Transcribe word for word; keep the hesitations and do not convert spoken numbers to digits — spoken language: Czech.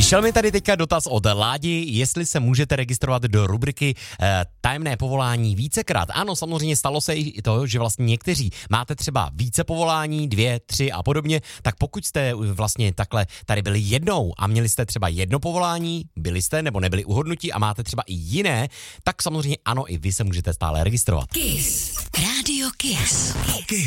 Přišel mi tady teďka dotaz od Ládi, jestli se můžete registrovat do rubriky e, tajemné povolání vícekrát. Ano, samozřejmě stalo se i to, že vlastně někteří máte třeba více povolání, dvě, tři a podobně, tak pokud jste vlastně takhle tady byli jednou a měli jste třeba jedno povolání, byli jste nebo nebyli uhodnutí a máte třeba i jiné, tak samozřejmě ano, i vy se můžete stále registrovat. Kiss. Rádio Kiss.